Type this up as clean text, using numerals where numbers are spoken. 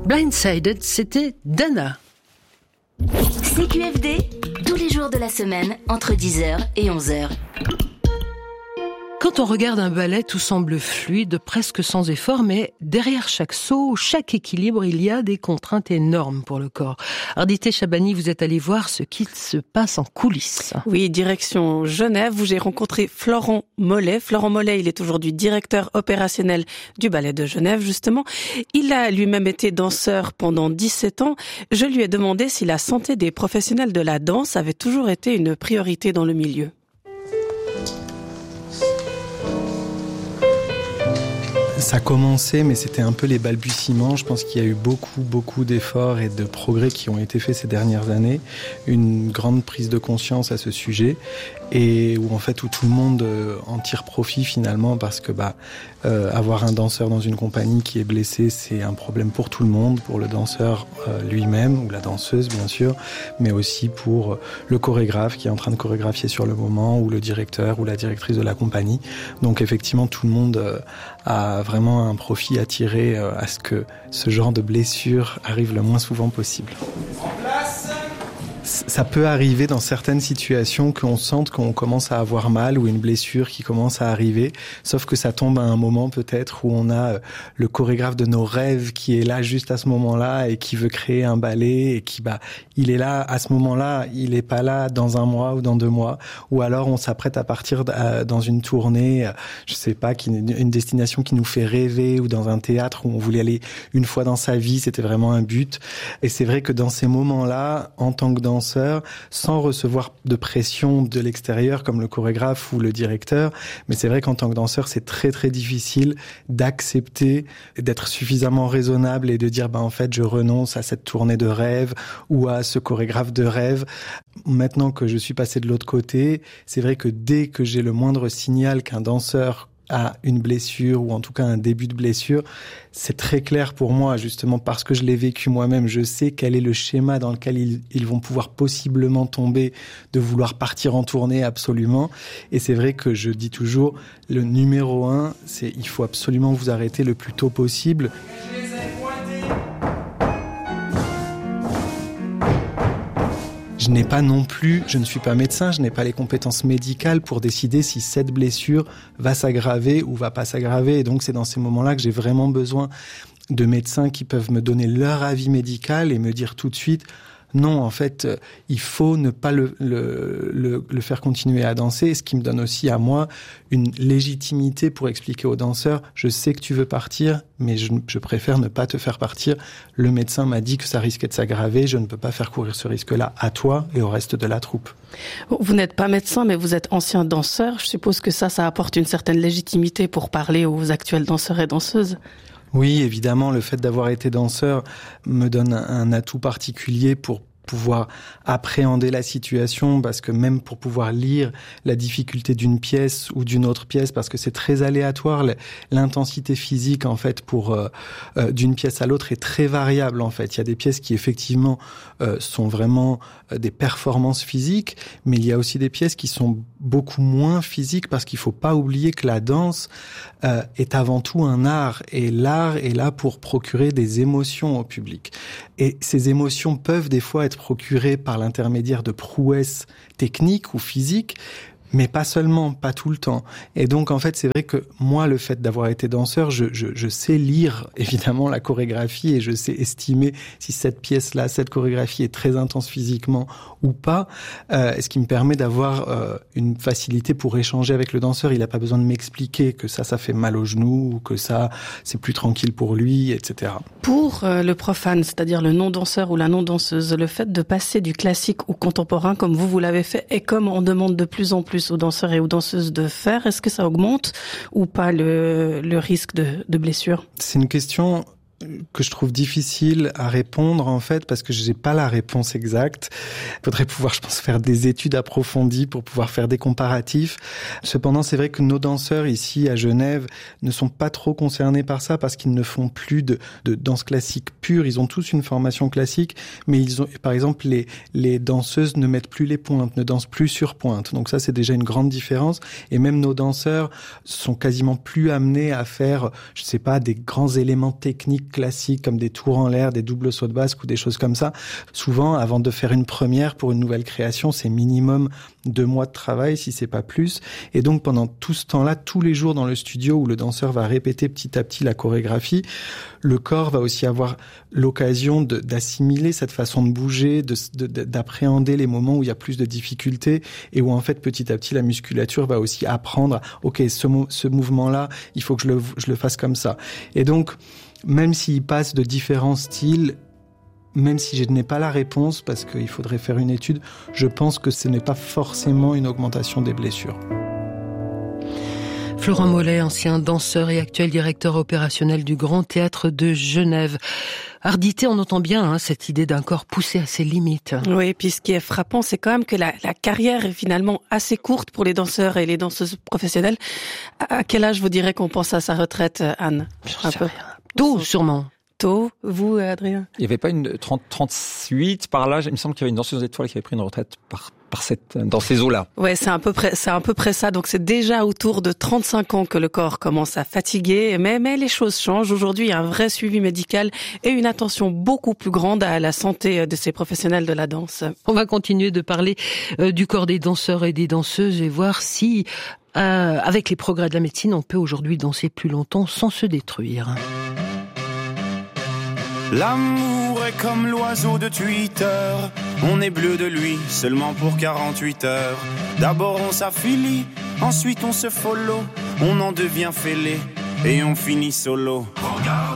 Blindsided, c'était Dana. CQFD, tous les jours de la semaine, entre 10h et 11h. Quand on regarde un ballet, tout semble fluide, presque sans effort, mais derrière chaque saut, chaque équilibre, il y a des contraintes énormes pour le corps. Ardité Chabani, vous êtes allé voir ce qui se passe en coulisses. Oui, direction Genève, où j'ai rencontré Florent Mollet. Florent Mollet, il est aujourd'hui directeur opérationnel du ballet de Genève, justement. Il a lui-même été danseur pendant 17 ans. Je lui ai demandé si la santé des professionnels de la danse avait toujours été une priorité dans le milieu. Ça a commencé, mais c'était un peu les balbutiements. Je pense qu'il y a eu beaucoup d'efforts et de progrès qui ont été faits ces dernières années. Une grande prise de conscience à ce sujet et où tout le monde en tire profit finalement parce que avoir un danseur dans une compagnie qui est blessé, c'est un problème pour tout le monde, pour le danseur lui-même ou la danseuse bien sûr, mais aussi pour le chorégraphe qui est en train de chorégraphier sur le moment ou le directeur ou la directrice de la compagnie. Donc effectivement, tout le monde a vraiment un profit à tirer à ce que ce genre de blessure arrive le moins souvent possible. Ça peut arriver dans certaines situations qu'on sente qu'on commence à avoir mal ou une blessure qui commence à arriver, sauf que ça tombe à un moment peut-être où on a le chorégraphe de nos rêves qui est là juste à ce moment-là et qui veut créer un ballet et qui il est là à ce moment-là, il est pas là dans un mois ou dans 2 mois, ou alors on s'apprête à partir dans une tournée, je sais pas, une destination qui nous fait rêver ou dans un théâtre où on voulait aller une fois dans sa vie, c'était vraiment un but. Et c'est vrai que dans ces moments-là, en tant que danseur, sans recevoir de pression de l'extérieur comme le chorégraphe ou le directeur, mais c'est vrai qu'en tant que danseur, c'est très très difficile d'accepter, d'être suffisamment raisonnable et de dire en fait je renonce à cette tournée de rêve ou à ce chorégraphe de rêve. Maintenant que je suis passé de l'autre côté, c'est vrai que dès que j'ai le moindre signal qu'un danseur a une blessure ou en tout cas un début de blessure, c'est très clair pour moi justement parce que je l'ai vécu moi-même. Je sais quel est le schéma dans lequel ils vont pouvoir possiblement tomber, de vouloir partir en tournée absolument. Et c'est vrai que je dis toujours, le numéro 1, c'est il faut absolument vous arrêter le plus tôt possible. Je ne suis pas médecin, je n'ai pas les compétences médicales pour décider si cette blessure va s'aggraver ou va pas s'aggraver. Et donc, c'est dans ces moments-là que j'ai vraiment besoin de médecins qui peuvent me donner leur avis médical et me dire tout de suite non, en fait, il faut ne pas le faire continuer à danser, ce qui me donne aussi à moi une légitimité pour expliquer aux danseurs, je sais que tu veux partir, mais je préfère ne pas te faire partir. Le médecin m'a dit que ça risquait de s'aggraver, je ne peux pas faire courir ce risque-là à toi et au reste de la troupe. Vous n'êtes pas médecin, mais vous êtes ancien danseur. Je suppose que ça apporte une certaine légitimité pour parler aux actuels danseurs et danseuses. Oui, évidemment, le fait d'avoir été danseur me donne un atout particulier pour pouvoir appréhender la situation, parce que même pour pouvoir lire la difficulté d'une pièce ou d'une autre pièce, parce que c'est très aléatoire, l'intensité physique en fait d'une pièce à l'autre est très variable en fait. Il y a des pièces qui effectivement sont vraiment des performances physiques, mais il y a aussi des pièces qui sont beaucoup moins physiques parce qu'il faut pas oublier que la danse est avant tout un art, et l'art est là pour procurer des émotions au public. Et ces émotions peuvent des fois être procurées par l'intermédiaire de prouesses techniques ou physiques, mais pas seulement, pas tout le temps. Et donc, en fait, c'est vrai que moi, le fait d'avoir été danseur, je sais lire, évidemment, la chorégraphie et je sais estimer si cette pièce-là, cette chorégraphie est très intense physiquement ou pas, ce qui me permet d'avoir une facilité pour échanger avec le danseur. Il n'a pas besoin de m'expliquer que ça fait mal au genou ou que ça, c'est plus tranquille pour lui, etc. Pour le profane, c'est-à-dire le non-danseur ou la non-danseuse, le fait de passer du classique au contemporain, comme vous l'avez fait, et comme on demande de plus en plus aux danseurs et aux danseuses de faire, est-ce que ça augmente ou pas le risque de blessure? C'est une question que je trouve difficile à répondre en fait parce que j'ai pas la réponse exacte. Il faudrait pouvoir, je pense, faire des études approfondies pour pouvoir faire des comparatifs. Cependant, c'est vrai que nos danseurs ici à Genève ne sont pas trop concernés par ça parce qu'ils ne font plus de danse classique pure. Ils ont tous une formation classique, mais ils ont, par exemple, les danseuses ne mettent plus les pointes, ne dansent plus sur pointe. Donc ça, c'est déjà une grande différence. Et même nos danseurs sont quasiment plus amenés à faire, je sais pas, des grands éléments techniques techniques classiques comme des tours en l'air, des doubles sauts de basque ou des choses comme ça, souvent, avant de faire une première pour une nouvelle création, c'est minimum 2 mois de travail, si c'est pas plus. Et donc, pendant tout ce temps-là, tous les jours dans le studio où le danseur va répéter petit à petit la chorégraphie, le corps va aussi avoir l'occasion d'assimiler cette façon de bouger, d'appréhender les moments où il y a plus de difficultés et où en fait petit à petit la musculature va aussi apprendre ok, ce mouvement-là, il faut que je le fasse comme ça. Et donc, même s'il passe de différents styles, même si je n'ai pas la réponse, parce qu'il faudrait faire une étude, je pense que ce n'est pas forcément une augmentation des blessures. Florent Mollet, ancien danseur et actuel directeur opérationnel du Grand Théâtre de Genève. Ardité, on entend bien cette idée d'un corps poussé à ses limites. Oui, et puis ce qui est frappant, c'est quand même que la carrière est finalement assez courte pour les danseurs et les danseuses professionnelles. À quel âge vous direz qu'on pense à sa retraite, Anne? Un peu. Tôt, sûrement. Tôt, vous, Adrien? Il n'y avait pas une 38 par là. Il me semble qu'il y avait une danseuse d'étoiles qui avait pris une retraite dans ces eaux-là. Ouais, c'est à peu près ça. Donc c'est déjà autour de 35 ans que le corps commence à fatiguer. Mais les choses changent. Aujourd'hui, il y a un vrai suivi médical et une attention beaucoup plus grande à la santé de ces professionnels de la danse. On va continuer de parler du corps des danseurs et des danseuses et voir si, avec les progrès de la médecine, on peut aujourd'hui danser plus longtemps sans se détruire. L'amour est comme l'oiseau de Twitter. On est bleu de lui seulement pour 48 heures. D'abord on s'affilie, ensuite on se follow. On en devient fêlé et on finit solo. Regarde